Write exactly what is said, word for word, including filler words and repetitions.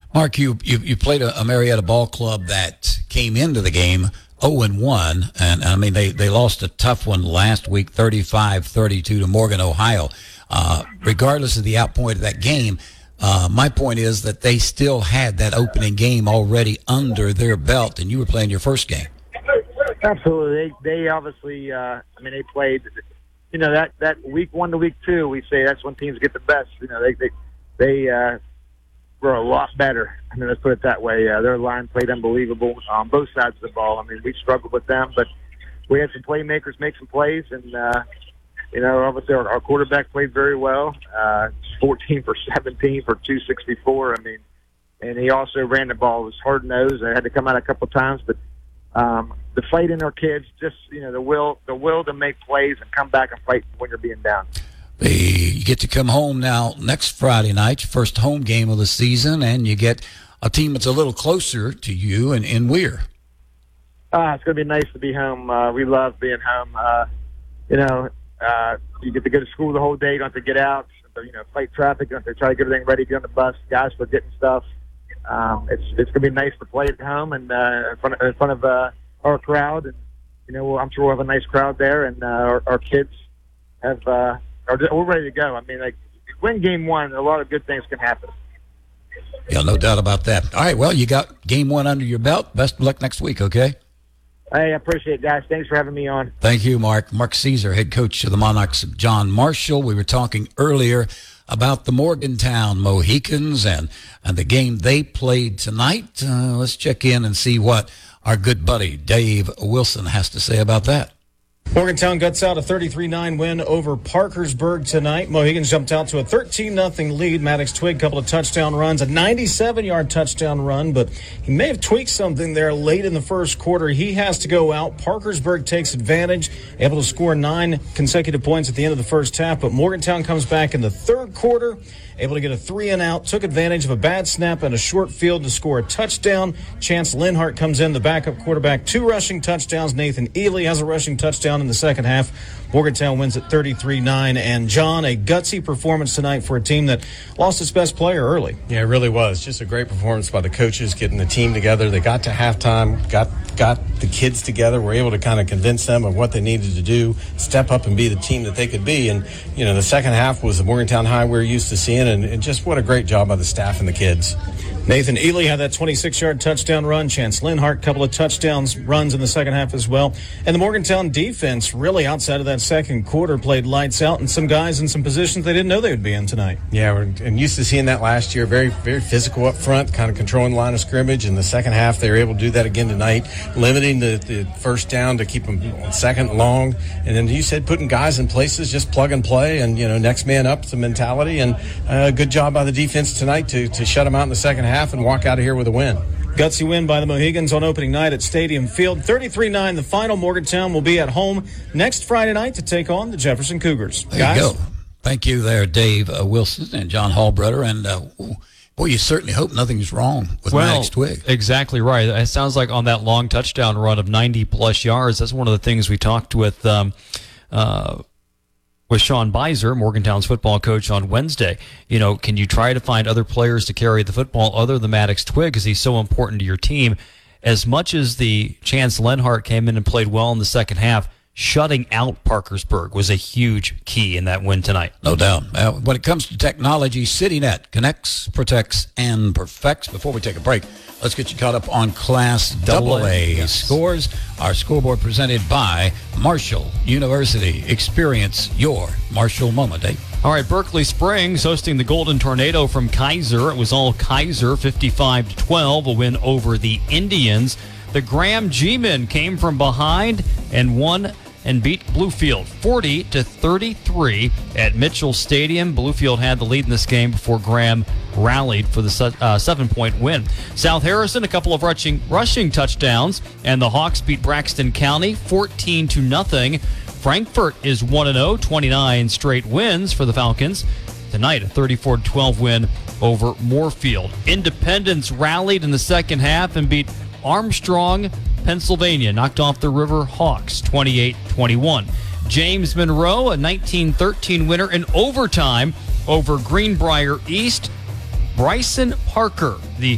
Mark, you, you, you played a, a Marietta ball club that came into the game oh and one, and I mean, they, they lost a tough one last week, thirty-five thirty-two to Morgan, Ohio. Uh, regardless of the outpoint of that game, uh, my point is that they still had that opening game already under their belt, and you were playing your first game. Absolutely. They, they obviously, uh, I mean, they played, you know, that, that week one to week two, we say that's when teams get the best. You know, they, they, they, uh, were a lot better. I mean, let's put it that way. Uh, their line played unbelievable on both sides of the ball. I mean, we struggled with them, but we had some playmakers make some plays, and, uh, you know, obviously our, our quarterback played very well, uh, fourteen for seventeen for two sixty-four. I mean, and he also ran the ball. It was hard-nosed. I had to come out a couple of times, but um, the fight in our kids, just, you know, the will the will to make plays and come back and fight when you're being down. The, you get to come home now next Friday night, your first home game of the season, and you get a team that's a little closer to you in, in Weir. Uh, it's going to be nice to be home. Uh, we love being home. Uh, you know, uh, you get to go to school the whole day. You don't have to get out, you know, fight traffic. You don't have to try to get everything ready, get on the bus. Guys for getting stuff. Um, it's it's going to be nice to play at home and uh, in front of, in front of uh, our crowd. And, you know, I'm sure we'll have a nice crowd there. And uh, our, our kids have uh, – we're ready to go. I mean, like, win game one, a lot of good things can happen. Yeah, no doubt about that. All right, well, you got game one under your belt. Best of luck next week, okay? Hey, I appreciate it, guys. Thanks for having me on. Thank you, Mark. Mark Caesar, head coach of the Monarchs of John Marshall. We were talking earlier about the Morgantown Mohicans and, and the game they played tonight. Uh, let's check in and see what our good buddy Dave Wilson has to say about that. Morgantown guts out a thirty-three nine win over Parkersburg tonight. Mohicans jumped out to a thirteen nothing lead. Maddox Twig, couple of touchdown runs, a ninety-seven yard touchdown run, but he may have tweaked something there late in the first quarter. He has to go out. Parkersburg takes advantage, able to score nine consecutive points at the end of the first half, but Morgantown comes back in the third quarter, able to get a three and out, took advantage of a bad snap and a short field to score a touchdown. Chance Linhart comes in, the backup quarterback, two rushing touchdowns. Nathan Ely has a rushing touchdown in the second half. Morgantown wins at thirty-three nine. And, John, a gutsy performance tonight for a team that lost its best player early. Yeah, it really was. Just a great performance by the coaches, getting the team together. They got to halftime, got got the kids together, were able to kind of convince them of what they needed to do, step up and be the team that they could be. And, you know, the second half was the Morgantown high we're used to seeing, and, and just what a great job by the staff and the kids. Nathan Ely had that twenty-six yard touchdown run. Chance Linhart, couple of touchdowns runs in the second half as well. And the Morgantown defense, really outside of that second quarter, played lights out, and some guys in some positions they didn't know they would be in tonight. Yeah, we're and used to seeing that last year. Very, very physical up front, kind of controlling the line of scrimmage. In the second half, they were able to do that again tonight, limiting the, the first down to keep them second long. And then you said putting guys in places, just plug and play, and, you know, next man up, the mentality. And a uh, good job by the defense tonight to, to shut them out in the second half and walk out of here with a win. Gutsy win by the Mohicans on opening night at Stadium Field. thirty-three nine, the final. Morgantown will be at home next Friday night to take on the Jefferson Cougars. There Guys? you go. Thank you there, Dave uh, Wilson and John Hallbrother. And, uh, boy, you certainly hope nothing's wrong with well, Maddox Twig. Exactly right. It sounds like on that long touchdown run of ninety-plus yards, that's one of the things we talked with um, uh, with Sean Beiser, Morgantown's football coach, on Wednesday. You know, can you try to find other players to carry the football other than Maddox Twig, because he's so important to your team? As much as the Chance Lenhart came in and played well in the second half, shutting out Parkersburg was a huge key in that win tonight. No doubt. Uh, when it comes to technology, CityNet connects, protects, and perfects. Before we take a break, let's get you caught up on Class double A Yes. scores. Our scoreboard presented by Marshall University. Experience your Marshall moment, Dave. All right, Berkeley Springs hosting the Golden Tornado from Kaiser. It was all Kaiser, fifty-five to twelve, a win over the Indians. The Graham G-men came from behind and won and beat Bluefield forty to thirty-three at Mitchell Stadium. Bluefield had the lead in this game before Graham rallied for the uh, seven-point win. South Harrison, a couple of rushing rushing touchdowns, and the Hawks beat Braxton County fourteen to nothing. Frankfort is one and oh, twenty-nine straight wins for the Falcons. Tonight, a thirty-four to twelve win over Moorfield. Independence rallied in the second half and beat Armstrong, Pennsylvania, knocked off the River Hawks twenty-eight twenty-one. James Monroe, a nineteen thirteen winner in overtime over Greenbrier East. Bryson Parker, the